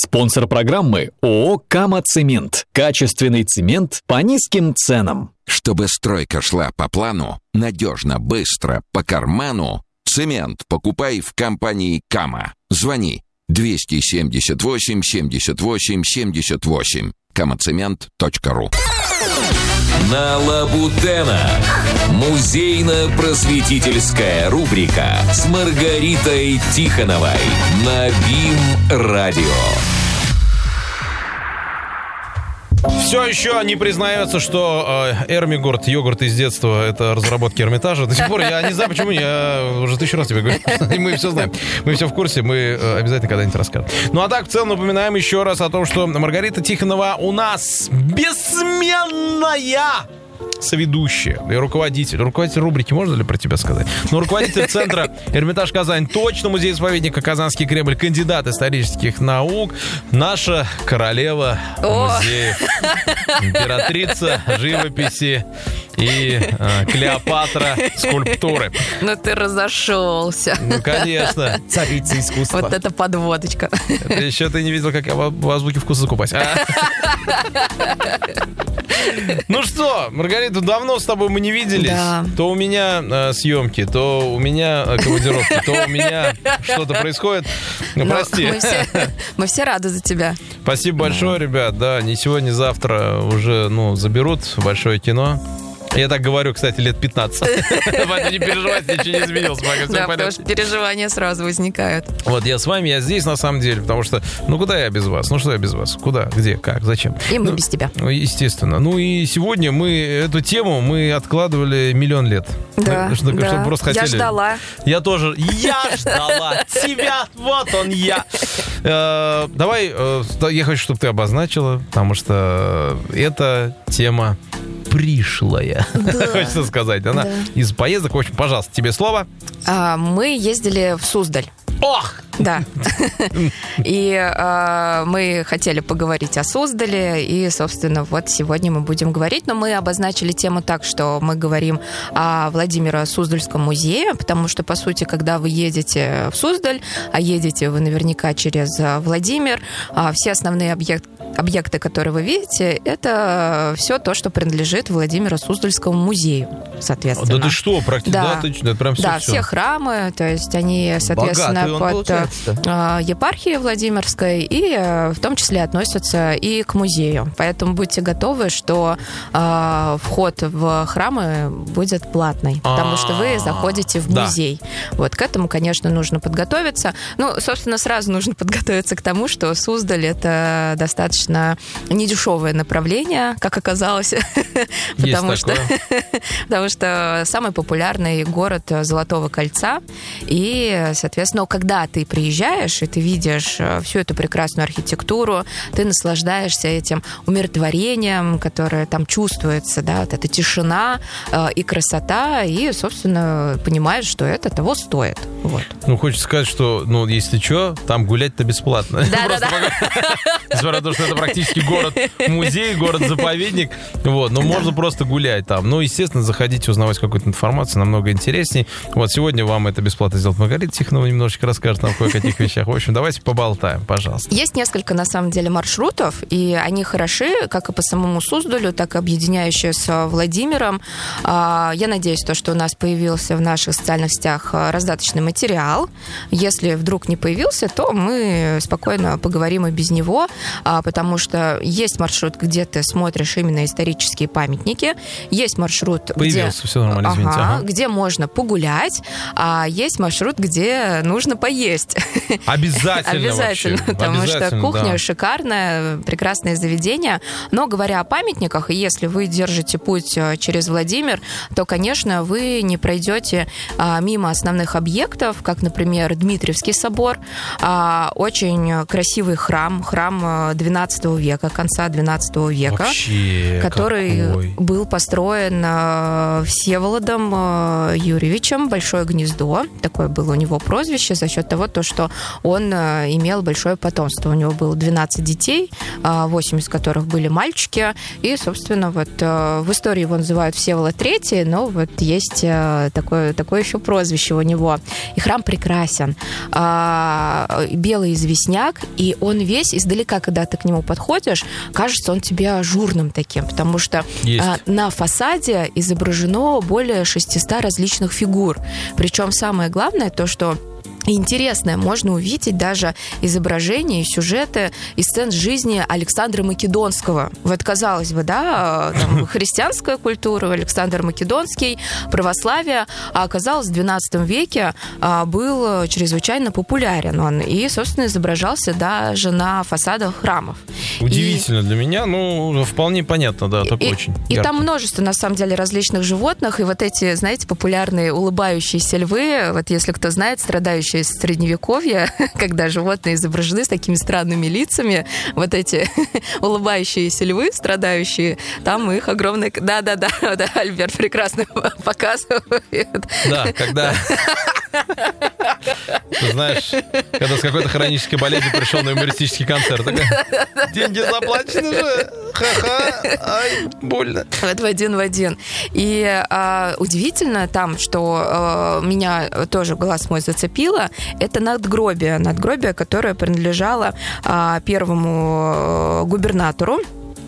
Спонсор программы ООО «Кама-Цемент». Качественный цемент по низким ценам. Чтобы стройка шла по плану, надежно, быстро, по карману, цемент покупай в компании «Кама». Звони 278 78 78. kamacement.ru. На Лабутенах. Музейно-просветительская рубрика с Маргаритой Тихоновой на БИМ-радио. Все еще не признается, что Эрмигурт, йогурт из детства, это разработки Эрмитажа. До сих пор я не знаю, почему. Я уже 1000 раз тебе говорю. Мы все знаем. Мы все в курсе. Мы обязательно когда-нибудь расскажем. Ну а так, в целом, напоминаем еще раз о том, что Маргарита Тихонова у нас бессменная соведущая и руководитель рубрики, можно ли про тебя сказать? Ну, руководитель центра Эрмитаж Казань, точно музей-заповедника Казанский Кремль, кандидат исторических наук, наша королева музеев, императрица живописи и Клеопатра скульптуры. Ну ты разошелся. Ну, конечно. Царица искусства. Вот это подводочка. Это еще ты не видел, как я в азбуке вкуса закупаюсь. Ну что, Маргарита, давно с тобой мы не виделись. Да. То у меня съемки, то у меня командировки, то у меня что-то происходит. Ну, прости. Мы все рады за тебя. Спасибо большое, ребят. Да, не сегодня, не завтра уже заберут в большое кино. Я так говорю, кстати, лет 15. Поэтому не переживайте, ничего не изменилось. Да, потому что переживания сразу возникают. Вот я с вами, я здесь на самом деле, потому что, куда я без вас? Что я без вас? Куда, где, как, зачем? И мы без тебя. Естественно. И сегодня эту тему мы откладывали миллион лет. Да, чтобы просто хотели. Я ждала. Я тоже. Я ждала тебя. Вот он я. Давай, я хочу, чтобы ты обозначила, потому что эта тема пришлая, хочется сказать. Она из поездок. В общем, пожалуйста, тебе слово. Мы ездили в Суздаль. Ох! Да. И мы хотели поговорить о Суздале, и, собственно, вот сегодня мы будем говорить, но мы обозначили тему так, что мы говорим о Владимиро-Суздальском музее, потому что, по сути, когда вы едете в Суздаль, а едете вы наверняка через Владимир, все основные объекты, которые вы видите, это все то, что принадлежит Владимиро-Суздальскому музею, соответственно. Да ты что, практически, да, прям все. Да, все храмы, то есть они, соответственно, под епархией Владимирской, и в том числе относятся и к музею. Поэтому будьте готовы, что вход в храмы будет платный, потому что вы заходите в музей. Вот к этому, конечно, нужно подготовиться. Собственно, сразу нужно подготовиться к тому, что Суздаль — это достаточно недешевое направление, как оказалось, потому что самый популярный город Золотого кольца, и, соответственно, когда ты приезжаешь, и ты видишь всю эту прекрасную архитектуру, ты наслаждаешься этим умиротворением, которое там чувствуется, да, вот эта тишина и красота, и, собственно, понимаешь, что это того стоит. Вот. Хочется сказать, что, если что, там гулять-то бесплатно. Да-да-да. Несмотря на то, что это практически город-музей, город-заповедник, но можно просто гулять там. Естественно, заходите, узнавать какую-то информацию, намного интересней. Сегодня вам это бесплатно сделает Маргарита Тихонова, немножечко расскажет нам кое-каких вещах. В общем, давайте поболтаем, пожалуйста. Есть несколько, на самом деле, маршрутов, и они хороши, как и по самому Суздалю, так и объединяющие с Владимиром. Я надеюсь, что у нас появился в наших социальных сетях раздаточный материал. Если вдруг не появился, то мы спокойно поговорим и без него, потому что есть маршрут, где ты смотришь именно исторические памятники, есть маршрут, появился, все нормально, извините. Где можно погулять, а есть маршрут, где нужно поесть. Обязательно, потому что кухня шикарная, прекрасное заведение. Но говоря о памятниках, если вы держите путь через Владимир, то, конечно, вы не пройдете мимо основных объектов, как, например, Дмитриевский собор, очень красивый храм XII XII века, конца XII века, вообще, который был построен Всеволодом Юрьевичем, Большое гнездо. Такое было у него прозвище за счет того, что он имел большое потомство. У него было 12 детей, 8 из которых были мальчики. И, собственно, вот в истории его называют Всеволод III, но вот есть такое еще прозвище у него. И храм прекрасен. Белый известняк, и он весь издалека, когда ты к нему подходишь, кажется он тебе ажурным таким, потому что на фасаде изображено более 600 различных фигур. Причем самое главное то, что интересное, можно увидеть даже изображения и сюжеты из сцен жизни Александра Македонского. Вот, казалось бы, да, там, христианская культура, Александр Македонский, православие, а оказалось, в XII веке был чрезвычайно популярен он и, собственно, изображался даже на фасадах храмов. Удивительно для меня, ну, вполне понятно, да, такой очень яркий. И там множество, на самом деле, различных животных, и вот эти, знаете, популярные улыбающиеся львы, вот если кто знает, страдающие из Средневековья, когда животные изображены с такими странными лицами, вот эти улыбающиеся львы, страдающие, там их огромное... Да, Альберт прекрасно показывает. Да, когда... Ты знаешь, когда с какой-то хронической болезнью пришел на юмористический концерт, деньги заплачены же, ха-ха, ай, больно. Вот в один. И удивительно там, что меня тоже глаз мой зацепило, это надгробие, которое принадлежало первому губернатору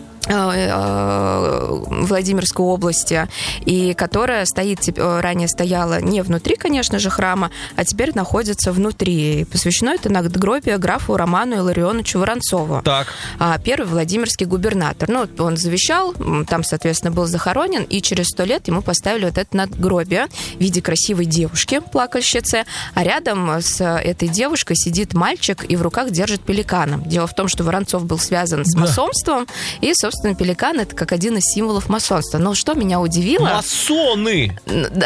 Владимирской области, и которая ранее стояла не внутри, конечно же, храма, а теперь находится внутри. И посвящено это надгробие графу Роману Илларионовичу Воронцову. Так. Первый Владимирский губернатор. Ну, он завещал, там, соответственно, был захоронен, и через 100 лет ему поставили вот это надгробие в виде красивой девушки, плакальщицы, а рядом с этой девушкой сидит мальчик и в руках держит пеликана. Дело в том, что Воронцов был связан с масонством, и, собственно, пеликан — это как один из символов масонства. Но что меня удивило... Масоны! Да.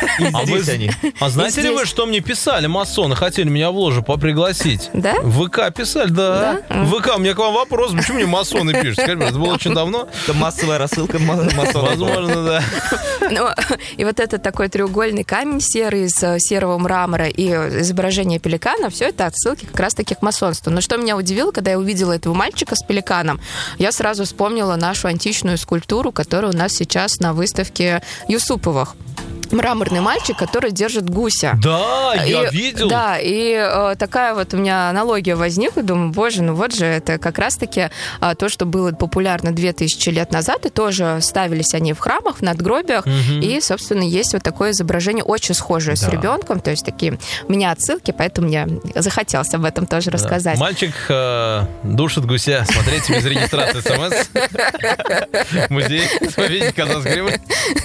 А знаете ли вы, что мне писали масоны? Хотели меня в ложу пригласить. Да? В ВК писали, да. В ВК, у меня к вам вопрос. Почему мне масоны пишут? Скажите, это было очень давно. Это массовая рассылка масонов. Возможно, да. И вот этот такой треугольный камень серый из серого мрамора и изображение пеликана, все это отсылки как раз-таки к масонству. Но что меня удивило, когда я увидела этого мальчика с пеликаном, я сразу вспомнила нашу античную скульптуру, которая у нас сейчас на выставке Юсуповых. Мраморный мальчик, который держит гуся. Да, я видел. Да, и такая вот у меня аналогия возникла. Думаю, боже, ну вот же это как раз-таки то, что было популярно 2000 лет назад, и тоже ставились они в храмах, в надгробиях, и, собственно, есть вот такое изображение, очень схожее с ребенком, то есть такие у меня отсылки, поэтому мне захотелось об этом тоже рассказать. Мальчик душит гуся. Смотрите без регистрации СМС. Музей Казанской Кремль.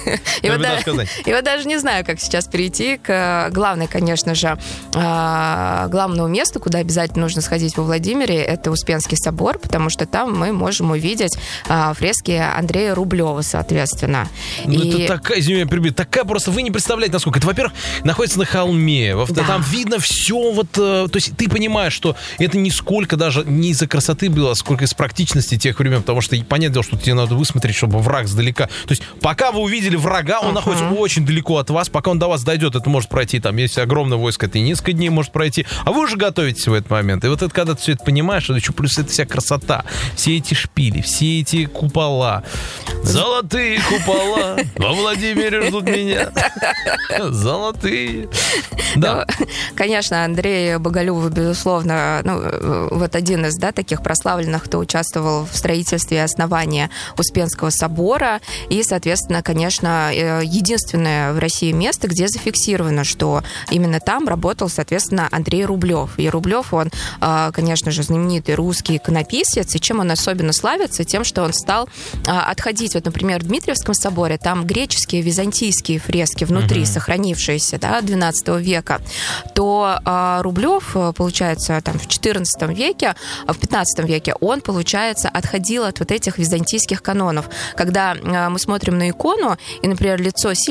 И вот даже не знаю, как сейчас перейти к главной, конечно же, главному месту, куда обязательно нужно сходить во Владимире, это Успенский собор, потому что там мы можем увидеть фрески Андрея Рублева, соответственно. Это такая, извините, прибит, такая просто, вы не представляете, насколько. Это, во-первых, находится на холме, там видно все, вот, то есть ты понимаешь, что это нисколько даже не из-за красоты было, сколько из практичности тех времен, потому что понятное дело, что тебе надо высмотреть, чтобы враг сдалека. То есть пока вы увидели врага, он находится очень далеко от вас, пока он до вас дойдет, это может пройти, там, если огромное войско, это и несколько дней может пройти, а вы уже готовитесь в этот момент. И вот это, когда ты все это понимаешь, это еще плюс это вся красота, все эти шпили, все эти купола, золотые купола во Владимире ждут меня. Золотые. Да. Ну, конечно, Андрей Боголюбов, безусловно, вот один из, таких прославленных, кто участвовал в строительстве и основании Успенского собора, и, соответственно, конечно, единственное в России место, где зафиксировано, что именно там работал, соответственно, Андрей Рублев. И Рублев, он, конечно же, знаменитый русский иконописец, и чем он особенно славится? Тем, что он стал отходить, вот, например, в Дмитриевском соборе, там греческие, византийские фрески внутри, сохранившиеся, XII века, то Рублев, получается, там, в XIV веке, в XV веке, он, получается, отходил от вот этих византийских канонов. Когда мы смотрим на икону, и, например, лицо сильно вытянуто,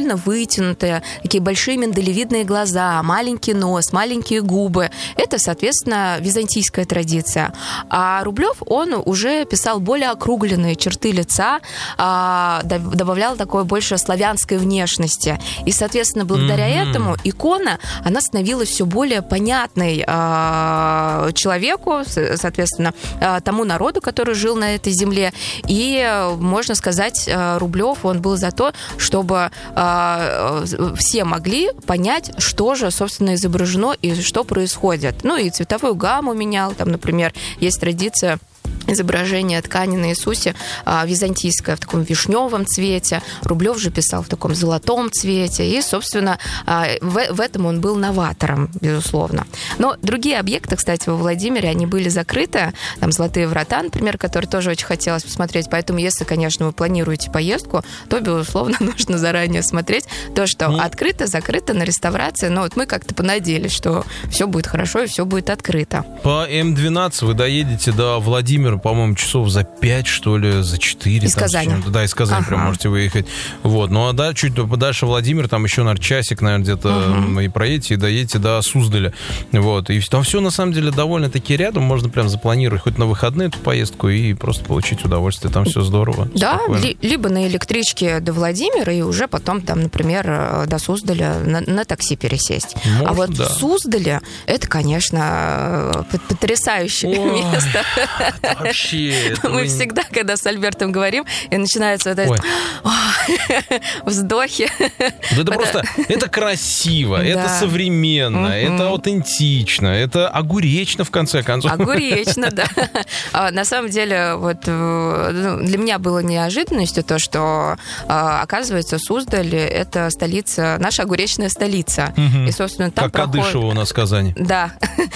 вытянутые, такие большие миндалевидные глаза, маленький нос, маленькие губы. Это, соответственно, византийская традиция. А Рублев, он уже писал более округленные черты лица, добавлял такой больше славянской внешности. И, соответственно, благодаря этому икона, она становилась все более понятной человеку, соответственно, тому народу, который жил на этой земле. И, можно сказать, Рублев, он был за то, чтобы все могли понять, что же, собственно, изображено и что происходит. Ну, и цветовую гамму менял. Там, например, есть традиция изображение ткани на Иисусе византийское в таком вишневом цвете. Рублев же писал в таком золотом цвете. И, собственно, в этом он был новатором, безусловно. Но другие объекты, кстати, во Владимире, они были закрыты. Там Золотые врата, например, которые тоже очень хотелось посмотреть. Поэтому, если, конечно, вы планируете поездку, то, безусловно, нужно заранее смотреть то, что открыто, закрыто на реставрации. Но вот мы как-то понадеялись, что все будет хорошо и все будет открыто. По М12 вы доедете до Владимира, по-моему, часов за 5, что ли, за 4. Из Казани. Да, из Казани прям можете выехать. Вот. Ну, а да, чуть подальше Владимир, там еще, наверное, часик, наверное, где-то и проедете, и доедете до Суздаля. Вот. И там все, на самом деле, довольно-таки рядом. Можно прям запланировать хоть на выходные эту поездку и просто получить удовольствие. Там все здорово. Да, либо на электричке до Владимира, и уже потом, там, например, до Суздаля на такси пересесть. Может, а вот в Суздале это, конечно, потрясающее место. Вообще, мы всегда, когда с Альбертом говорим, и начинаются вот эти вздохи. Это просто, это красиво, это современно, это аутентично, это огуречно, в конце концов. Огуречно, да. На самом деле, вот для меня было неожиданностью то, что, оказывается, Суздаль — это столица, наша огуречная столица. И, собственно, там как Кадышева у нас в Казани. Да.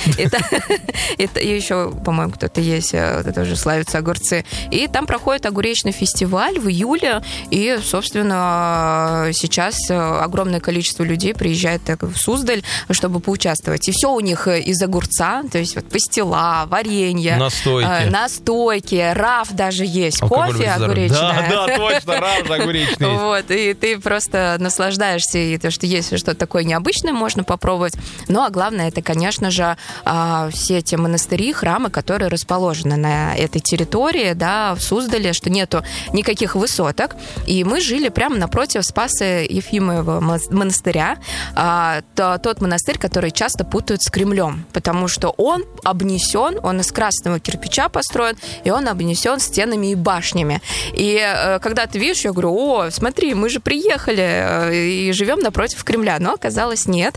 Это еще, по-моему, кто-то есть, тоже славятся огурцы. И там проходит огуречный фестиваль в июле, и, собственно, сейчас огромное количество людей приезжает в Суздаль, чтобы поучаствовать. И все у них из огурца, то есть вот пастила, варенье, настойки, раф даже есть, кофе огуречное. Да, точно, раф огуречный есть. Вот, и ты просто наслаждаешься, и то, что если что-то такое необычное, можно попробовать. Ну, а главное, это, конечно же, все эти монастыри, храмы, которые расположены на этой территории, да, в Суздале, что нету никаких высоток. И мы жили прямо напротив Спаса Ефимового монастыря. Тот монастырь, который часто путают с Кремлем, потому что он обнесен, он из красного кирпича построен, и он обнесен стенами и башнями. И когда ты видишь, я говорю: о, смотри, мы же приехали и живем напротив Кремля. Но оказалось, нет.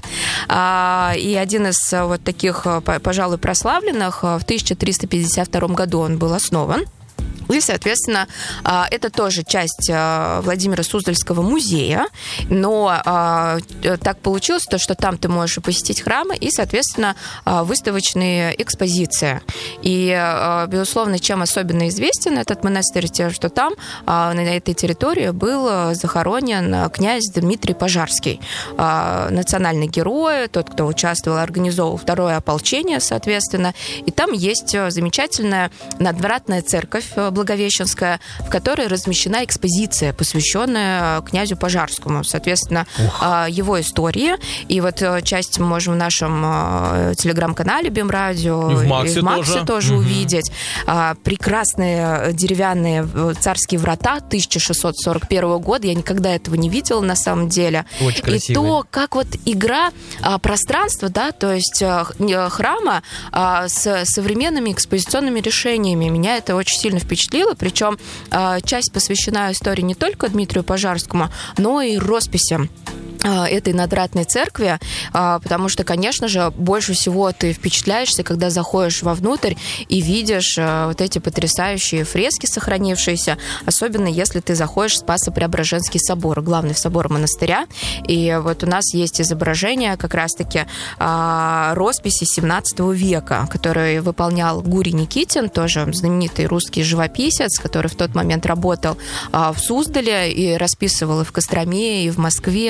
И один из вот таких, пожалуй, прославленных, в 1352 году он был основан. И, соответственно, это тоже часть Владимира Суздальского музея, но так получилось, что там ты можешь посетить храмы и, соответственно, выставочные экспозиции. И, безусловно, чем особенно известен этот монастырь, тем, что там, на этой территории, был захоронен князь Дмитрий Пожарский, национальный герой, тот, кто участвовал, организовывал второе ополчение, соответственно. И там есть замечательная надвратная церковь Благовещенская, в которой размещена экспозиция, посвященная князю Пожарскому, соответственно, его истории. И вот часть мы можем в нашем телеграм-канале БИМ-радио и в Максе тоже увидеть. Прекрасные деревянные царские врата 1641 года. Я никогда этого не видела, на самом деле. Очень красивые. И то, как вот игра пространства, да, то есть храма с современными экспозиционными решениями. Меня это очень сильно впечатлило. Причем часть посвящена истории не только Дмитрию Пожарскому, но и росписям этой надвратной церкви, потому что, конечно же, больше всего ты впечатляешься, когда заходишь вовнутрь и видишь вот эти потрясающие фрески, сохранившиеся, особенно если ты заходишь в Спасо-Преображенский собор, главный собор монастыря. И вот у нас есть изображение как раз-таки росписи 17 века, который выполнял Гурий Никитин, тоже знаменитый русский живописец, который в тот момент работал в Суздале и расписывал и в Костроме, и в Москве храмы.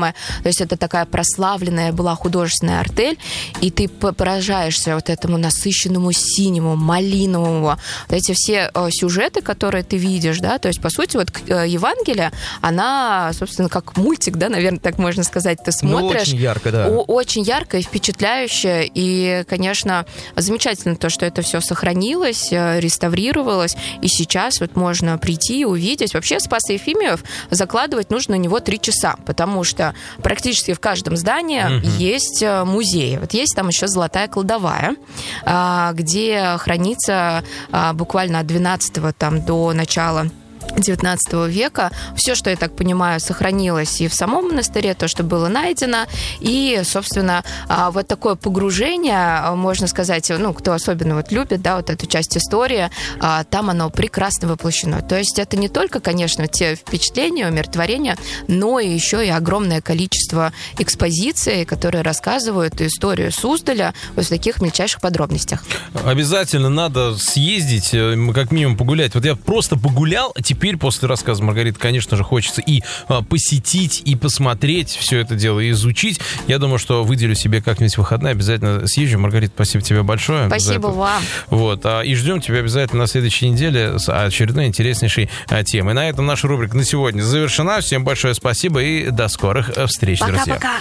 самое. То есть это такая прославленная была художественная артель, и ты поражаешься вот этому насыщенному синему, малиновому. Вот эти все сюжеты, которые ты видишь, да, то есть, по сути, вот Евангелие, она, собственно, как мультик, да, наверное, так можно сказать, ты смотришь. Очень ярко, да. Очень ярко и впечатляюще, и, конечно, замечательно то, что это все сохранилось, реставрировалось, и сейчас вот можно прийти и увидеть. Вообще Спас Ефимиев закладывать нужно на него 3 часа, потому что практически в каждом здании есть музей. Вот есть там еще золотая кладовая, где хранится буквально от 12-го там до начала 19 века. Все, что я так понимаю, сохранилось и в самом монастыре, то, что было найдено. И, собственно, вот такое погружение, можно сказать, ну, кто особенно вот любит, да, вот эту часть истории, там оно прекрасно воплощено. То есть это не только, конечно, те впечатления, умиротворения, но и еще и огромное количество экспозиций, которые рассказывают историю Суздаля вот в таких мельчайших подробностях. Обязательно надо съездить, как минимум погулять. Вот я просто погулял, теперь после рассказа Маргариты, конечно же, хочется и посетить, и посмотреть все это дело, и изучить. Я думаю, что выделю себе как-нибудь выходные, обязательно съезжу. Маргарита, спасибо тебе большое. Спасибо вам. Вот, и ждем тебя обязательно на следующей неделе с очередной интереснейшей темой. На этом наша рубрика на сегодня завершена. Всем большое спасибо и до скорых встреч, друзья. Пока-пока.